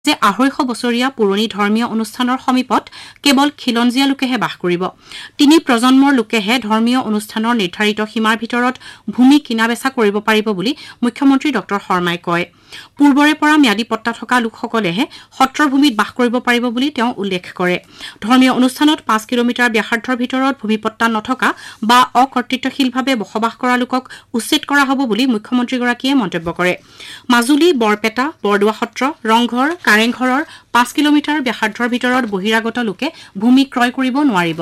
যে 250 বছৰীয়া পুৰণি ধৰ্মীয় অনুষ্ঠানৰ সমীপত কেৱল খিলঞ্জীয়া লোকেহে বাস কৰিব। 3 প্ৰজন্মৰ লোকেহে ধৰ্মীয় অনুষ্ঠানৰ নিৰ্ধাৰিত সীমাৰ ভিতৰত ভূমি কিনা-বেচা কৰিব পাৰিব বুলি মুখ্যমন্ত্ৰী ডক্টৰ শৰ্মাই কয়। পূৰ্বৰে পৰা ম্যাদী পট্টা থকা লোকসকলেহে সত্ৰৰ ভূমিত বাস কৰিব পাৰিব বুলি তেওঁ উল্লেখ কৰে। ধৰ্মীয় অনুষ্ঠানত 5 কিলোমিটাৰ ব্যাসাৰ্ধৰ ভিতৰত ভূমিপট্টা নথকা বা অকৰ্তৃত্বশীলভাৱে বসবাস কৰা লোকক উচ্ছেদ কৰা হ'ব বুলি মুখ্যমন্ত্ৰীগৰাকীয়ে মন্তব্য কৰে। মাজুলী, বৰপেটা, বৰদোৱা সত্ৰ, ৰংঘৰ, কাৰেংঘৰৰ 5 কিলোমিটাৰ ব্যাসাৰ্ধৰ ভিতৰত বহিৰাগত লোকে ভূমি ক্ৰয় কৰিব নোৱাৰিব।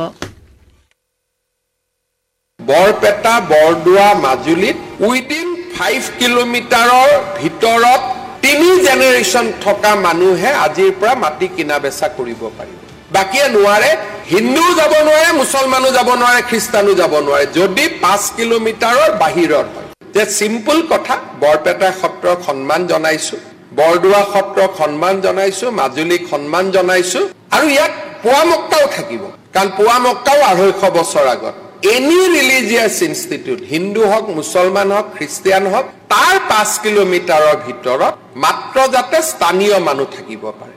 বৰপেটা, বৰদোৱা, মাজুলীত উইদিন 5 কিলোমিটাৰৰ ভিতৰত 3 জেনেৰেশ্যন থকা মানুহে আজিৰ পৰা মাটি কিনা বেচা কৰিব পাৰিব। বাকীয়ে নোৱাৰে, হিন্দুও যাব নোৱাৰে, মুছলমানো যাব নোৱাৰে, খ্ৰীষ্টানো যাব নোৱাৰে, যদি 5 কিলোমিটাৰৰ বাহিৰৰ হয়। যে চিম্পল কথা, বৰপেটা সত্ৰক সন্মান জনাইছো, বৰদোৱা সত্ৰক সন্মান জনাইছো, মাজুলীক সন্মান জনাইছো, আৰু ইয়াত পোৱামক্কাও থাকিব, কাৰণ পোৱামক্কাও 250 বছৰ আগত এনি ৰিলিজিয়াছ ইনষ্টিটিউট, হিন্দু হওক, মুছলমান হওক, খ্ৰীষ্টিয়ান হওক, তাৰ 5 কিলোমিটাৰৰ ভিতৰত মাত্ৰ যাতে স্থানীয় মানুহ থাকিব পাৰে।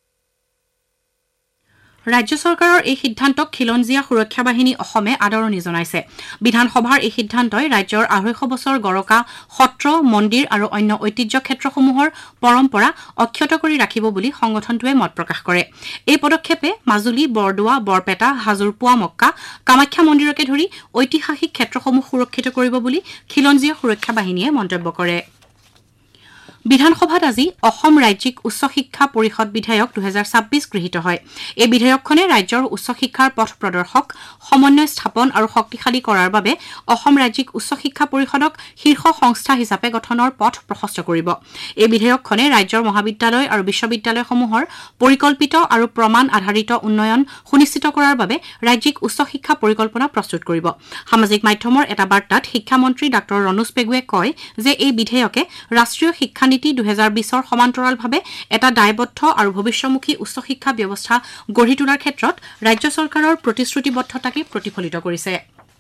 ৰাজ্য চৰকাৰৰ এই সিদ্ধান্তক খিলঞ্জীয়া সুৰক্ষা বাহিনী অসমে আদৰণি জনাইছে। বিধানসভাৰ এই সিদ্ধান্তই ৰাজ্যৰ 250 বছৰ গৰকা সত্ৰ, মন্দিৰ আৰু অন্য ঐতিহ্য ক্ষেত্ৰসমূহৰ পৰম্পৰা অক্ষত কৰি ৰাখিব বুলি সংগঠনটোৱে মত প্ৰকাশ কৰে। এই পদক্ষেপে মাজুলী, বৰদোৱা, বৰপেটা, হাজোৰ পুৱামক্কা, কামাখ্যা মন্দিৰকে ধৰি ঐতিহাসিক ক্ষেত্ৰসমূহ সুৰক্ষিত কৰিব বুলি খিলঞ্জীয়া সুৰক্ষা বাহিনীয়ে মন্তব্য কৰে। বিধানসভাত আজি অসম ৰাজ্যিক উচ্চ শিক্ষা পৰিষদ বিধেয়ক 2026 গৃহীত হয়। এই বিধেয়কখনে ৰাজ্যৰ উচ্চ শিক্ষাৰ পথ প্ৰদৰ্শক, সমন্বয় স্থাপন আৰু শক্তিশালী কৰাৰ বাবে অসম ৰাজ্যিক উচ্চ শিক্ষা পৰিষদক শীৰ্ষ সংস্থা হিচাপে গঠনৰ পথ প্ৰশস্ত কৰিব। এই বিধেয়কখনে ৰাজ্যৰ মহাবিদ্যালয় আৰু বিশ্ববিদ্যালয়সমূহৰ পৰিকল্পিত আৰু প্ৰমাণ আধাৰিত উন্নয়ন সুনিশ্চিত কৰাৰ বাবে ৰাজ্যিক উচ্চ শিক্ষা পৰিকল্পনা প্ৰস্তুত কৰিব। সামাজিক মাধ্যমৰ এটা বাৰ্তাত শিক্ষামন্ত্ৰী ডাঃ ৰণোজ পেগুৱে কয় যে এই বিধেয়কে ৰাষ্ট্ৰীয় শিক্ষা নীতি 2020ৰ সমান্তৰালভাৱে এটা দায়বদ্ধ আৰু ভৱিষ্যমুখী উচ্চ শিক্ষা ব্যৱস্থা গঢ়ি তোলাৰ ক্ষেত্ৰত ৰাজ্য চৰকাৰৰ প্ৰতিশ্ৰুতিবদ্ধতাকে প্ৰতিফলিত কৰিছে।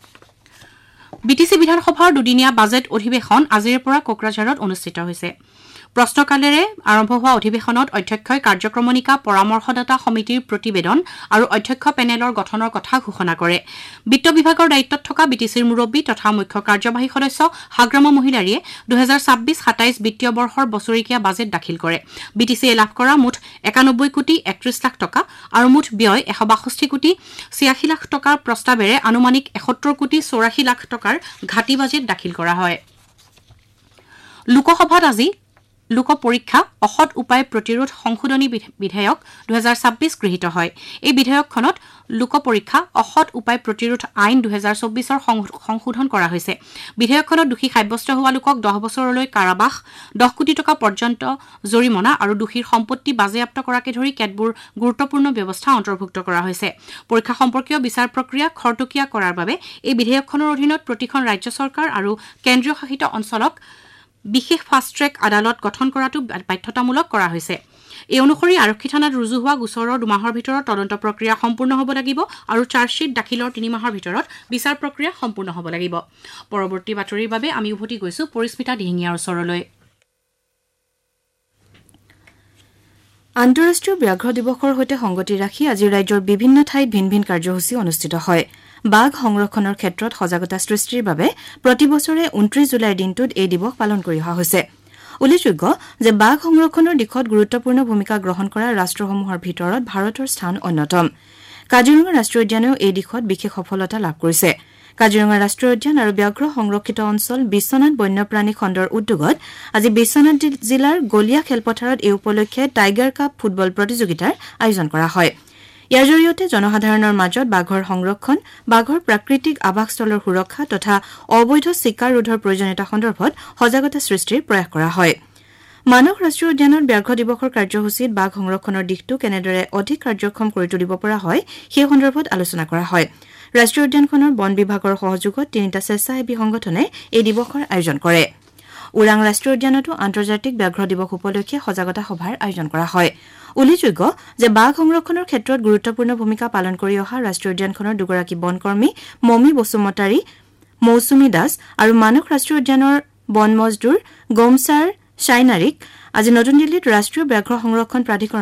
বিটিচি বিধানসভাৰ দুদিনীয়া বাজেট অধিৱেশন আজিৰ পৰা কোকৰাঝাৰত অনুষ্ঠিত হৈছে। প্ৰশ্নকালেৰে আৰম্ভ হোৱা অধিৱেশনত অধ্যক্ষই কাৰ্যক্ৰমণিকা পৰামৰ্শদাতা সমিতিৰ প্ৰতিবেদন আৰু অধ্যক্ষ পেনেলৰ গঠনৰ কথা ঘোষণা কৰে। বিত্ত বিভাগৰ দায়িত্বত থকা বিটিচিৰ মুৰব্বী তথা মুখ্য কাৰ্যবাহী সদস্য হাগ্ৰামা মহিলাৰীয়ে 2026-27 বিত্তীয় বৰ্ষৰ বছৰেকীয়া বাজেট দাখিল কৰে। বিটিচিয়ে লাভ কৰা মুঠ 91 কোটি 31 লাখ টকা আৰু মুঠ ব্যয় 162 কোটি 86 লাখ টকাৰ প্ৰস্তাৱেৰে আনুমানিক 71 কোটি 84 লাখ টকাৰ ঘাটি বাজেট দাখিল কৰা হয়। লোকসভাত আজি লোক পৰীক্ষা অসৎ উপায় প্ৰতিৰোধ সংশোধনী বিধেয়ক 2026 গৃহীত হয়। এই বিধেয়কখনত লোক পৰীক্ষা অসৎ উপায় প্ৰতিৰোধ আইন 2024ৰ সংশোধন কৰা হৈছে। বিধেয়কখনত দোষী সাব্যস্ত হোৱা লোকক 10 বছৰলৈ কাৰাবাস, 10 কোটি টকা পৰ্যন্ত জৰিমনা আৰু দোষীৰ সম্পত্তি বাজেয়াপ্ত কৰাকে ধৰি কেতবোৰ গুৰুত্বপূৰ্ণ ব্যৱস্থা অন্তৰ্ভুক্ত কৰা হৈছে। পৰীক্ষা সম্পৰ্কীয় বিচাৰ প্ৰক্ৰিয়া খৰতকীয়া কৰাৰ বাবে এই বিধেয়কখনৰ অধীনত প্ৰতিখন ৰাজ্য চৰকাৰ আৰু কেন্দ্ৰীয় শাসিত অঞ্চলক বিশেষ ফাষ্ট ট্ৰেক আদালত গঠন কৰাটো বাধ্যতামূলক কৰা হৈছে। এই অনুসৰি আৰক্ষী থানাত ৰুজু হোৱা গোচৰৰ 2 মাহৰ ভিতৰত তদন্ত প্ৰক্ৰিয়া সম্পূৰ্ণ হ'ব লাগিব আৰু চাৰ্জশ্বীট দাখিলৰ 3 মাহৰ ভিতৰত বিচাৰ প্ৰক্ৰিয়া সম্পূৰ্ণ হ'ব লাগিব। পৰৱৰ্তী বাতৰিৰ বাবে আমি উভতি গৈছো পৰিস্মিতা দিহিঙীয়াৰ ওচৰলৈ। আন্তঃৰাষ্ট্ৰীয় ব্যাঘ্ৰ দিৱসৰ সৈতে সংগতি ৰাখি আজি ৰাজ্যৰ বিভিন্ন ঠাইত ভিন ভিন কাৰ্যসূচী অনুষ্ঠিত হয়। বাঘ সংৰক্ষণৰ ক্ষেত্ৰত সজাগতা সৃষ্টিৰ বাবে প্ৰতি বছৰে 29 জুলাইৰ দিনটোত এই দিৱস পালন কৰি অহা হৈছে। উল্লেখযোগ্য যে বাঘ সংৰক্ষণৰ দিশত গুৰুত্বপূৰ্ণ ভূমিকা গ্ৰহণ কৰা ৰাষ্ট্ৰসমূহৰ ভিতৰত ভাৰতৰ স্থান অন্যতম। কাজিৰঙা ৰাষ্ট্ৰীয় উদ্যানেও এই দিশত বিশেষ সফলতা লাভ কৰিছে। কাজিৰঙা ৰাষ্ট্ৰীয় উদ্যান আৰু ব্যাঘ্ৰ সংৰক্ষিত অঞ্চল বিশ্বনাথ বন্যপ্ৰাণী খণ্ডৰ উদ্যোগত আজি বিশ্বনাথ জিলাৰ গলীয়া খেলপথাৰত এই উপলক্ষে টাইগাৰ কাপ ফুটবল প্ৰতিযোগিতাৰ আয়োজন কৰা হয়। ইয়াৰ জৰিয়তে জনসাধাৰণৰ মাজত বাঘৰ সংৰক্ষণ, বাঘৰ প্ৰাকৃতিক আৱাসস্থলৰ সুৰক্ষা তথা অবৈধ চিকাৰ ৰোধৰ প্ৰয়োজনীয়তা সন্দৰ্ভত সজাগতা সৃষ্টিৰ প্ৰয়াস কৰা হয়। মানস ৰাষ্ট্ৰীয় উদ্যানত ব্যাঘ্ৰ দিৱসৰ কাৰ্যসূচীত বাঘ সংৰক্ষণৰ দিশটো কেনেদৰে অধিক কাৰ্যক্ষম কৰি তুলিব পৰা হয় সেই সন্দৰ্ভত আলোচনা কৰা হয়। ৰাষ্ট্ৰীয় উদ্যানখনৰ বন বিভাগৰ সহযোগত 3টা স্বেচ্ছাসেৱী সংগঠনে এই দিৱসৰ আয়োজন কৰে। ওৰাং ৰাষ্ট্ৰীয় উদ্যানতো আন্তৰ্জাতিক ব্যাঘ্ৰ দিৱস উপলক্ষে সজাগতা সভাৰ আয়োজন কৰা হয়। উল্লেখযোগ্য যে বাঘ সংৰক্ষণৰ ক্ষেত্ৰত গুৰুত্বপূৰ্ণ ভূমিকা পালন কৰি অহা ৰাষ্ট্ৰীয় উদ্যানখনৰ 2গৰাকী বনকৰ্মী মমী বসুমতাৰী, মৌচুমী দাস আৰু মানস ৰাষ্ট্ৰীয় উদ্যানৰ বন মজদুৰ গোমচাৰ চাইনাৰীক আজি নতুন দিল্লীত ৰাষ্ট্ৰীয় ব্যাঘ্ৰ সংৰক্ষণ প্ৰাধিকৰণ